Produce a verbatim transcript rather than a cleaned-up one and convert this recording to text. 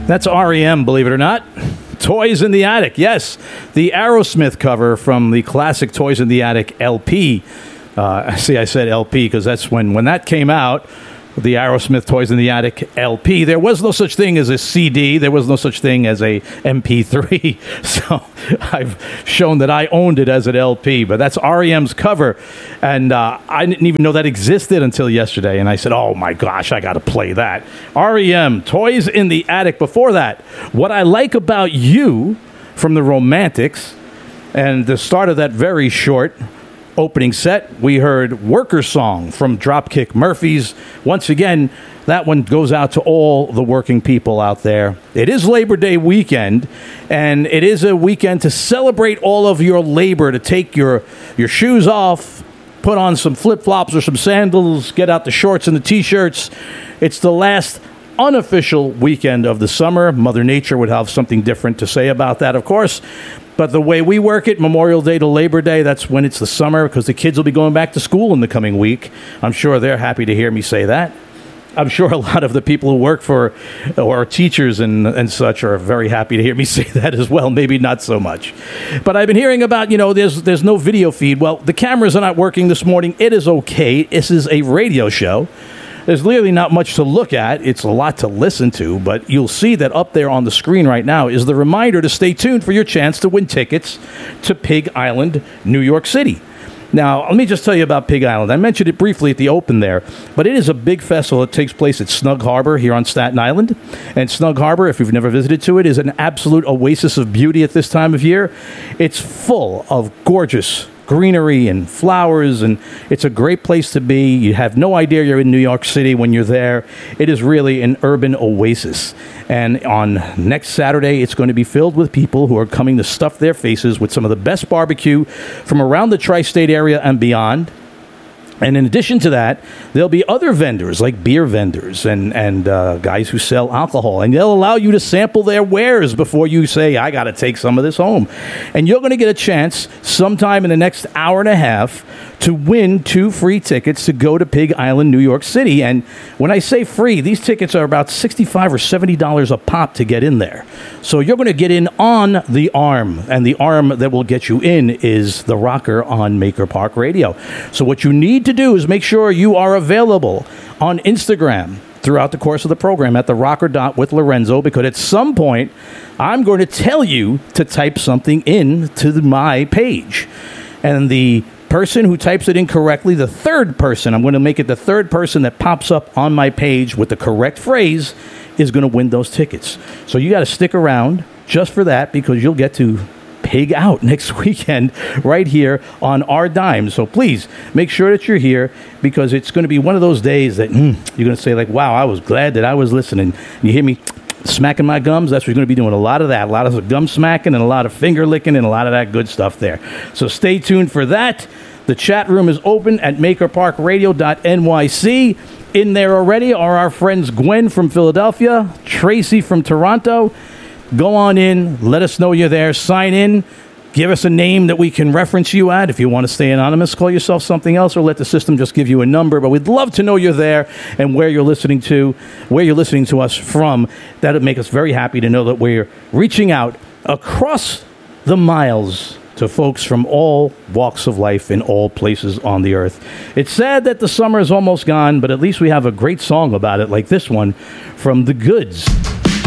That's R E M, believe it or not. Toys in the Attic. Yes, the Aerosmith cover from the classic Toys in the Attic L P. Uh, see, I said L P because that's when, when that came out, the Aerosmith Toys in the Attic L P. There was no such thing as a C D. There was no such thing as a M P three. So I've shown that I owned it as an L P. But that's R E M's cover. And uh, I didn't even know that existed until yesterday. And I said, oh, my gosh, I got to play that. R E M, Toys in the Attic. Before that, What I Like About You from the Romantics. And the start of that very short opening set, we heard Worker Song from Dropkick Murphys. Once again, that one goes out to all the working people out there. It is Labor Day weekend, and it is a weekend to celebrate all of your labor, to take your, your shoes off, put on some flip-flops or some sandals, get out the shorts and the T-shirts. It's the last unofficial weekend of the summer. Mother Nature would have something different to say about that, of course. But the way we work it, Memorial Day to Labor Day, that's when it's the summer, because the kids will be going back to school in the coming week. I'm sure they're happy to hear me say that. I'm sure a lot of the people who work for, or teachers and, and such, are very happy to hear me say that as well. Maybe not so much. But I've been hearing about, you know, there's there's no video feed. Well, the cameras are not working this morning. It is okay. This is a radio show. There's really not much to look at. It's a lot to listen to, but you'll see that up there on the screen right now is the reminder to stay tuned for your chance to win tickets to Pig Island, New York City. Now, let me just tell you about Pig Island. I mentioned it briefly at the open there, but it is a big festival that takes place at Snug Harbor here on Staten Island. And Snug Harbor, if you've never visited to it, is an absolute oasis of beauty at this time of year. It's full of gorgeous greenery and flowers, and it's a great place to be. You have no idea you're in New York City when you're there. It is really an urban oasis. And on next Saturday, it's going to be filled with people who are coming to stuff their faces with some of the best barbecue from around the tri-state area and beyond. And in addition to that, there'll be other vendors like beer vendors and, and uh, guys who sell alcohol. And they'll allow you to sample their wares before you say, I got to take some of this home. And you're going to get a chance sometime in the next hour and a half to win two free tickets to go to Pig Island, New York City. And when I say free, these tickets are about sixty-five or seventy dollars a pop to get in there. So you're going to get in on the arm. And the arm that will get you in is the rocker on Maker Park Radio. So what you need to do is make sure you are available on Instagram throughout the course of the program at the rocker dot with Lorenzo, because at some point I'm going to tell you to type something in to the, my page. And the person who types it in correctly, the third person, I'm going to make it the third person that pops up on my page with the correct phrase, is going to win those tickets. So you got to stick around just for that, because you'll get to pig out next weekend right here on our dime. So please make sure that you're here, because it's going to be one of those days that mm, you're going to say, like, wow, I was glad that I was listening. And you hear me smacking my gums? That's what you're going to be doing. A lot of that. A lot of gum smacking and a lot of finger licking and a lot of that good stuff there. So stay tuned for that. The chat room is open at maker park radio dot N Y C. In there already are our friends Gwen from Philadelphia, Tracy from Toronto. Go on in, let us know you're there, sign in, give us a name that we can reference you at. If you want to stay anonymous, call yourself something else, or let the system just give you a number. But we'd love to know you're there and where you're listening to, where you're listening to us from. That would make us very happy to know that we're reaching out across the miles to folks from all walks of life in all places on the earth. It's sad that the summer is almost gone, but at least we have a great song about it, like this one from The Goods.